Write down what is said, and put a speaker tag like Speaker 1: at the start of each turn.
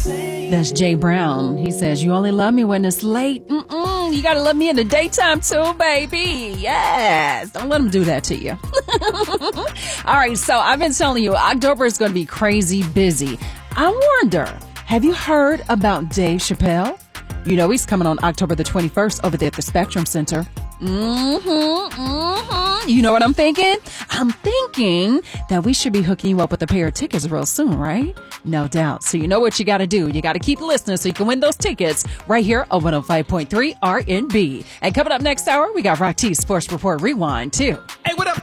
Speaker 1: That's Jay Brown. He says, you only love me when it's late. You got to love me in the daytime too, baby. Yes. Don't let him do that to you. All right. So I've been telling you, October is going to be crazy busy. I wonder, have you heard about Dave Chappelle? You know, he's coming on October the 21st over there at the Spectrum Center. You know what I'm thinking? I'm thinking that we should be hooking you up with a pair of tickets real soon, right? No doubt. So you know what you got to do. You got to keep listening so you can win those tickets right here on 105.3 RNB. And coming up next hour, we got Rock T Sports Report Rewind too.
Speaker 2: Hey, what up?